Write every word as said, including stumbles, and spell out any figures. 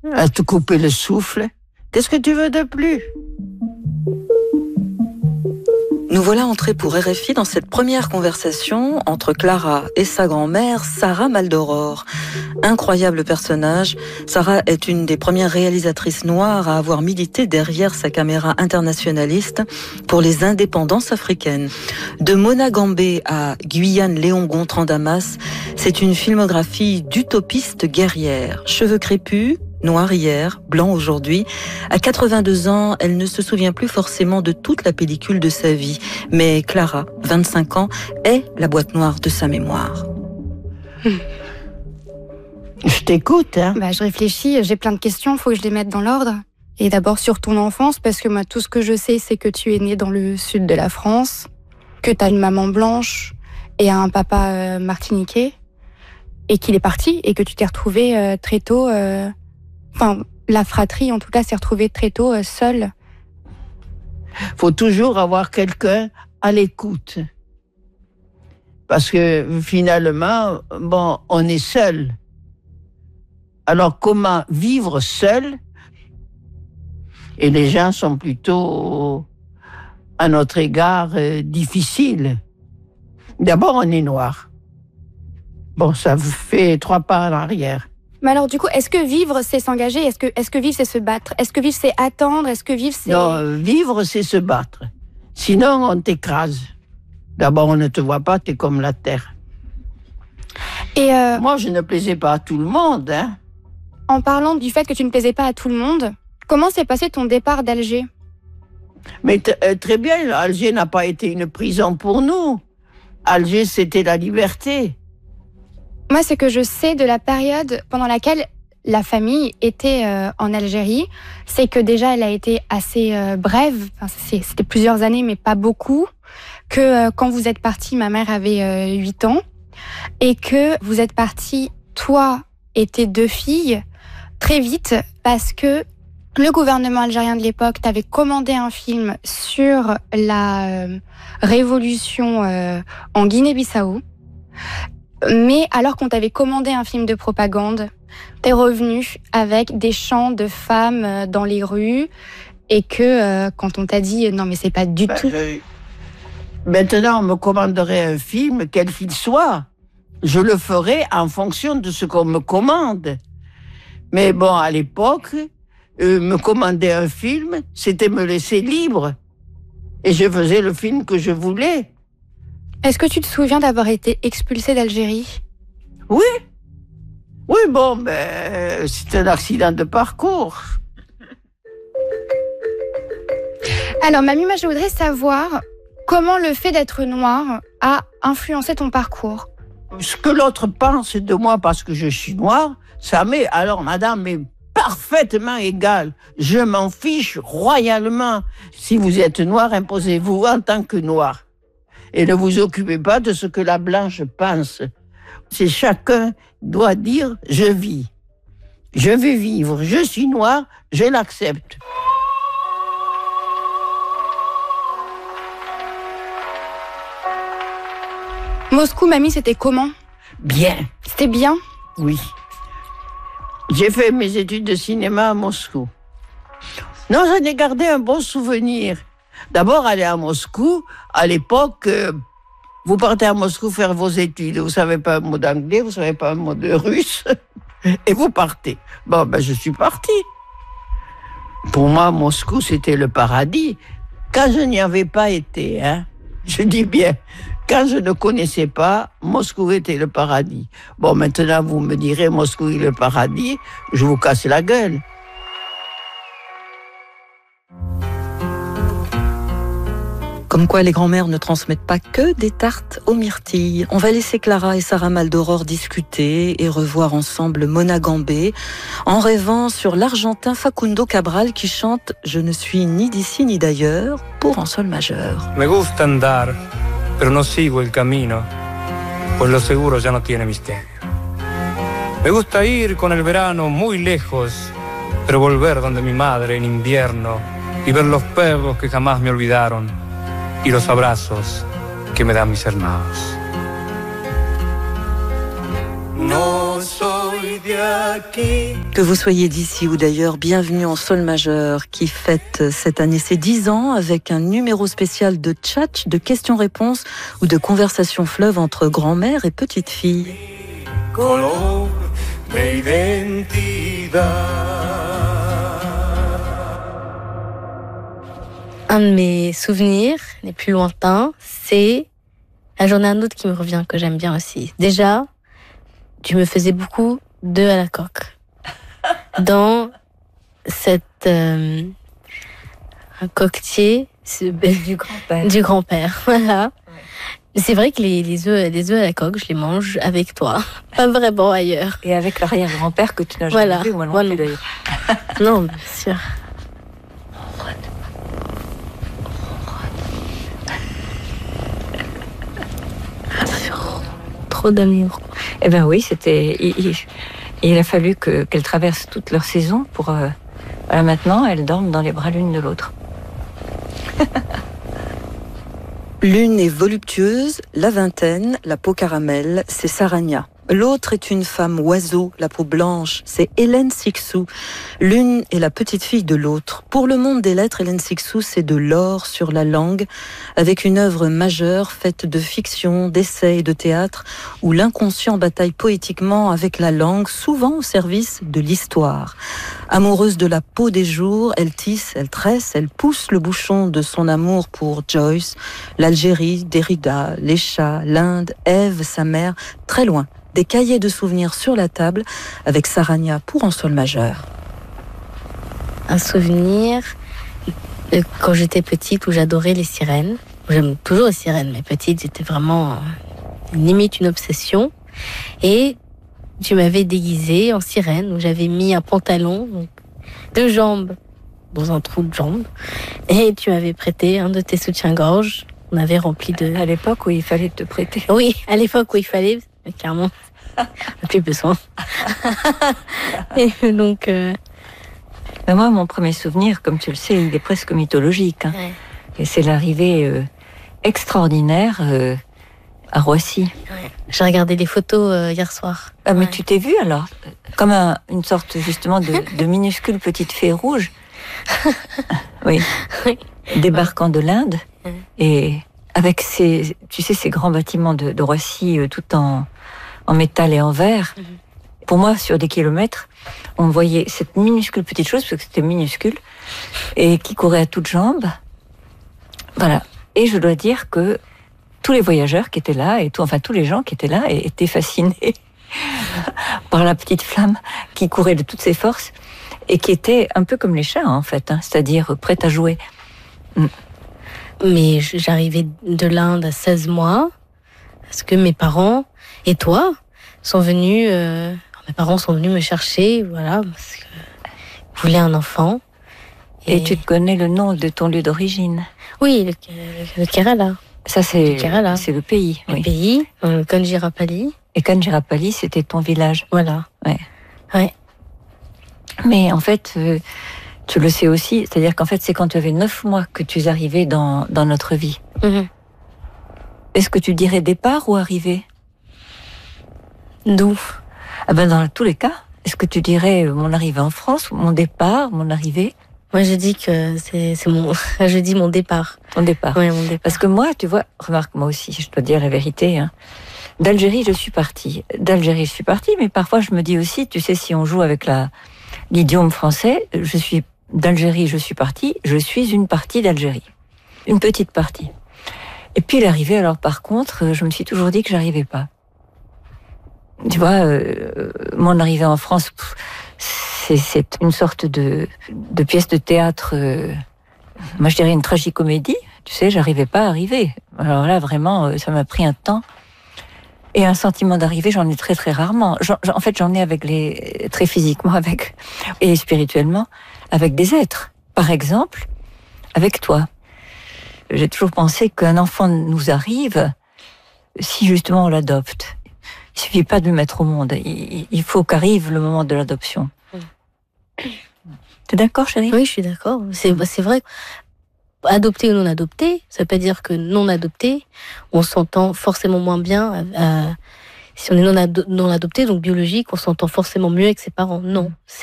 à te couper le souffle. Qu'est-ce que tu veux de plus? Nous voilà entrés pour R F I dans cette première conversation entre Clara et sa grand-mère, Sarah Maldoror. Incroyable personnage, Sarah est une des premières réalisatrices noires à avoir milité derrière sa caméra internationaliste pour les indépendances africaines. De Mona Gambé à Guyane Léon Gontran Damas, c'est une filmographie d'utopiste guerrière. Cheveux crépus, noir hier, blanc aujourd'hui. À quatre-vingt-deux ans, elle ne se souvient plus forcément de toute la pellicule de sa vie. Mais Clara, vingt-cinq ans, est la boîte noire de sa mémoire. Je t'écoute, hein. Bah, je réfléchis, j'ai plein de questions, il faut que je les mette dans l'ordre. Et d'abord sur ton enfance, parce que moi, tout ce que je sais, c'est que tu es née dans le sud de la France, que tu as une maman blanche et un papa euh, martiniquais, et qu'il est parti, et que tu t'es retrouvée euh, très tôt... Euh, Enfin, la fratrie, en tout cas, s'est retrouvée très tôt euh, seule. Faut toujours avoir quelqu'un à l'écoute. Parce que finalement, bon, on est seul. Alors comment vivre seul? Et les gens sont plutôt, à notre égard, euh, difficiles. D'abord, on est noir. Bon, ça fait trois pas en arrière. Mais alors, du coup, est-ce que vivre, c'est s'engager? Est-ce que, est-ce que vivre, c'est se battre? Est-ce que vivre, c'est attendre? Est-ce que vivre, c'est... Non, vivre, c'est se battre. Sinon, on t'écrase. D'abord, on ne te voit pas, t'es comme la terre. Et euh, Moi, je ne plaisais pas à tout le monde, hein. En parlant du fait que tu ne plaisais pas à tout le monde, comment s'est passé ton départ d'Alger? Mais t- euh, très bien, Alger n'a pas été une prison pour nous. Alger, c'était la liberté. Moi, ce que je sais de la période pendant laquelle la famille était euh, en Algérie, c'est que déjà, elle a été assez euh, brève. Enfin, c'est, c'était plusieurs années, mais pas beaucoup. Que euh, quand vous êtes partis, ma mère avait euh, huit ans. Et que vous êtes partis, toi et tes deux filles, très vite, parce que le gouvernement algérien de l'époque t'avait commandé un film sur la euh, révolution euh, en Guinée-Bissau. Mais alors qu'on t'avait commandé un film de propagande, t'es revenu avec des chants de femmes dans les rues et que euh, quand on t'a dit non mais c'est pas du Ben, tout... je... Maintenant, on me commanderait un film, quel qu'il soit. Je le ferai en fonction de ce qu'on me commande. Mais bon, à l'époque, euh, me commander un film, c'était me laisser libre. Et je faisais le film que je voulais. Est-ce que tu te souviens d'avoir été expulsée d'Algérie? Oui. Oui, bon, ben, c'est un accident de parcours. Alors, mamie, moi, je voudrais savoir comment le fait d'être noire a influencé ton parcours. Ce que l'autre pense de moi parce que je suis noire, ça m'est, alors, madame, mais parfaitement égal. Je m'en fiche royalement. Si vous êtes noir, imposez-vous en tant que noir. Et ne vous occupez pas de ce que la blanche pense. C'est chacun doit dire « je vis ». Je vais vivre, je suis noir, je l'accepte. Moscou, mamie, c'était comment? Bien. C'était bien? Oui. J'ai fait mes études de cinéma à Moscou. Non, j'en ai gardé un bon souvenir. D'abord, aller à Moscou, à l'époque, euh, vous partez à Moscou faire vos études, vous ne savez pas un mot d'anglais, vous ne savez pas un mot de russe, et vous partez. Bon, ben, je suis parti. Pour moi, Moscou, c'était le paradis. Quand je n'y avais pas été, hein, je dis bien, quand je ne connaissais pas, Moscou était le paradis. Bon, maintenant, vous me direz, Moscou est le paradis, je vous casse la gueule. Comme quoi les grands-mères ne transmettent pas que des tartes aux myrtilles. On va laisser Clara et Sarah Maldoror discuter et revoir ensemble Mona Gambé en rêvant sur l'Argentin Facundo Cabral qui chante « Je ne suis ni d'ici ni d'ailleurs » pour en sol majeur. Me gusta andar, pero no sigo el camino, pues lo seguro ya no tiene misterio. Me gusta ir con el verano muy lejos, pero volver donde mi madre en invierno y ver los perros que jamás me olvidaron y los abrazos que me dan mis hermanos. Que vous soyez d'ici ou d'ailleurs, bienvenue en sol majeur qui fête cette année ses dix ans avec un numéro spécial de tchatch, de questions-réponses ou de conversations fleuve entre grand-mère et petite-fille. Un de mes souvenirs les plus lointains, c'est un journée un autre qui me revient, que j'aime bien aussi. Déjà, tu me faisais beaucoup d'œufs à la coque. Dans cette euh, un coquetier du grand-père. Du grand-père, voilà. Ouais. C'est vrai que les, les œufs, les œufs à la coque, je les mange avec toi, pas vraiment ailleurs. Et avec l'arrière-grand-père que tu n'as jamais voilà. vu, moi non moi plus non. d'ailleurs. Non, bien sûr. Trop d'amour. Eh ben oui, c'était. Il, il, il a fallu que qu'elles traversent toute leur saison pour. Euh, voilà, maintenant, elles dorment dans les bras l'une de l'autre. L'une est voluptueuse, la vingtaine, la peau caramel, c'est Sarania. L'autre est une femme oiseau, la peau blanche, c'est Hélène Cixous. L'une est la petite-fille de l'autre. Pour le monde des lettres, Hélène Cixous, c'est de l'or sur la langue, avec une œuvre majeure faite de fiction, d'essais et de théâtre, où l'inconscient bataille poétiquement avec la langue, souvent au service de l'histoire. Amoureuse de la peau des jours, elle tisse, elle tresse, elle pousse le bouchon de son amour pour Joyce, l'Algérie, Derrida, les chats, l'Inde, Ève, sa mère, très loin. Des cahiers de souvenirs sur la table avec Sarania pour en sol majeur. Un souvenir euh, quand j'étais petite où j'adorais les sirènes. J'aime toujours les sirènes, mais petite, c'était vraiment euh, limite une obsession. Et tu m'avais déguisée en sirène où j'avais mis un pantalon, donc deux jambes dans un trou de jambe. Et tu m'avais prêté un de tes soutiens-gorge. On avait rempli de... À l'époque où il fallait te prêter. Oui, à l'époque où il fallait... Clairement, on n'a plus besoin. Et donc, euh... Mais moi, mon premier souvenir, comme tu le sais, il est presque mythologique. Hein. Ouais. Et c'est l'arrivée euh, extraordinaire euh, à Roissy. Ouais. J'ai regardé des photos euh, hier soir. Ah, mais ouais. Tu t'es vue alors? Comme un, une sorte justement de, de minuscule petite fée rouge. Oui. Oui. Débarquant ouais. de l'Inde. Ouais. Et avec ces, tu sais, ces grands bâtiments de, de Roissy euh, tout en... en métal et en verre. Mm-hmm. Pour moi, sur des kilomètres, on voyait cette minuscule petite chose, parce que c'était minuscule, et qui courait à toutes jambes. Voilà. Et je dois dire que tous les voyageurs qui étaient là, et tout, enfin tous les gens qui étaient là, étaient fascinés par la petite flamme qui courait de toutes ses forces, et qui était un peu comme les chats, en fait, hein, c'est-à-dire prête à jouer. Mm. Mais j'arrivais de l'Inde à seize mois, parce que mes parents et toi sont venus, euh, mes parents sont venus me chercher, voilà, parce qu'ils voulaient un enfant. Et... et tu te connais le nom de ton lieu d'origine? Oui, le, le, le Kerala. Ça, c'est le, c'est le pays. Le oui. pays, euh, Kanjirapalli. Et Kanjirapalli, c'était ton village. Voilà. Ouais. Ouais. Mais en fait, euh, tu le sais aussi, c'est-à-dire qu'en fait, c'est quand tu avais neuf mois que tu es arrivé dans, dans notre vie. Mm-hmm. Est-ce que tu dirais départ ou arrivée? D'où? Ah ben dans tous les cas, est-ce que tu dirais mon arrivée en France, mon départ, mon arrivée? Moi je dis que c'est, c'est mon, je dis mon départ. Ton départ. Oui, mon départ. Parce que moi, tu vois, remarque moi aussi, je dois dire la vérité. Hein. D'Algérie, je suis partie. D'Algérie, je suis partie, mais parfois je me dis aussi, tu sais, si on joue avec la l'idiome français, je suis d'Algérie, je suis partie, je suis une partie d'Algérie, une petite partie. Et puis l'arrivée, alors par contre, je me suis toujours dit que j'arrivais pas. Tu vois, euh, mon arrivée en France, c'est, c'est une sorte de, de pièce de théâtre, euh, moi je dirais une tragicomédie, tu sais, j'arrivais pas à arriver. Alors là, vraiment, ça m'a pris un temps. Et un sentiment d'arrivée, j'en ai très très rarement. J'en, en fait, j'en ai avec les, très physiquement avec, et spirituellement, avec des êtres. Par exemple, avec toi. J'ai toujours pensé qu'un enfant nous arrive si justement on l'adopte. Il suffit pas de le mettre au monde. Il, il faut qu'arrive le moment de l'adoption. T'es d'accord, chérie? Oui, je suis d'accord. C'est, c'est vrai. Adopté ou non adopté, ça veut pas dire que non adopté, on s'entend forcément moins bien. Euh, Si on est non, ado- non adopté, donc biologique, on s'entend forcément mieux avec ses parents. Non.